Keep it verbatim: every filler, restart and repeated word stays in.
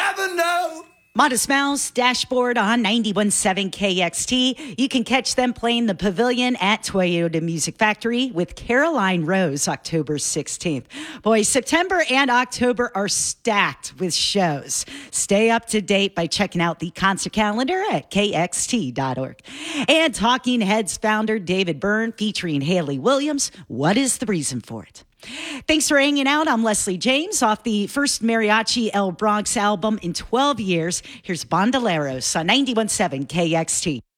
never know. Modest Mouse, Dashboard on ninety-one point seven K X T. You can catch them playing the Pavilion at Toyota Music Factory with Caroline Rose October sixteenth. Boy, September and October are stacked with shows. Stay up to date by checking out the concert calendar at K X T dot org. And Talking Heads founder David Byrne featuring Haley Williams. What is the reason for it? Thanks for hanging out. I'm Leslie James off the first Mariachi El Bronx album in twelve years. Here's Bandoleros on ninety-one point seven K X T.